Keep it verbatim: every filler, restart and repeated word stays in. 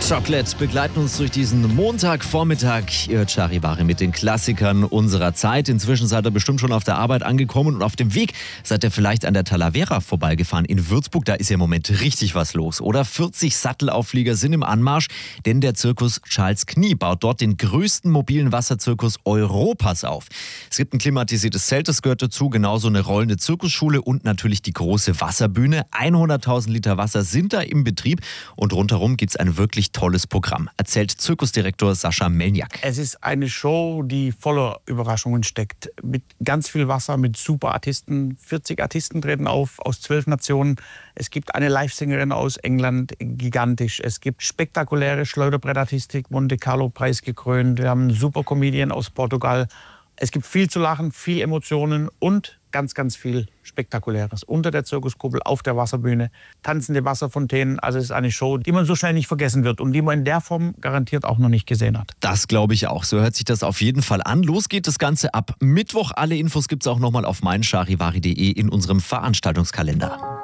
Chocolate begleiten uns durch diesen Montagvormittag. Ihr hört Charivari mit den Klassikern unserer Zeit. Inzwischen seid ihr bestimmt schon auf der Arbeit angekommen und auf dem Weg seid ihr vielleicht an der Talavera vorbeigefahren in Würzburg. Da ist ja im Moment richtig was los, oder? vierzig Sattelauflieger sind im Anmarsch, denn der Zirkus Charles Knie baut dort den größten mobilen Wasserzirkus Europas auf. Es gibt ein klimatisiertes Zelt, das gehört dazu, genauso eine rollende Zirkusschule und natürlich die große Wasserbühne. hunderttausend Liter Wasser sind da im Betrieb und rundherum gibt es ein wirklich tolles Programm, erzählt Zirkusdirektor Sascha Melniak. Es ist eine Show, die voller Überraschungen steckt. Mit ganz viel Wasser, mit super Artisten. vierzig Artisten treten auf aus zwölf Nationen. Es gibt eine Livesängerin aus England, gigantisch. Es gibt spektakuläre Schleuderbrettartistik, Monte Carlo preisgekrönt. Wir haben einen super Comedian aus Portugal. Es gibt viel zu lachen, viel Emotionen und ganz, ganz viel Spektakuläres. Unter der Zirkuskuppel, auf der Wasserbühne, tanzende Wasserfontänen. Also es ist eine Show, die man so schnell nicht vergessen wird und die man in der Form garantiert auch noch nicht gesehen hat. Das glaube ich auch. So hört sich das auf jeden Fall an. Los geht das Ganze ab Mittwoch. Alle Infos gibt es auch nochmal auf mein charivari punkt de in unserem Veranstaltungskalender.